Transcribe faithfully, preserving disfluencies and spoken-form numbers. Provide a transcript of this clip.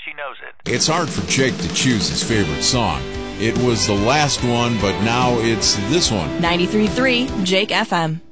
she knows it. It's hard for Jake to choose his favorite song. It was the last one, but now it's this one. ninety-three point three Jake F M.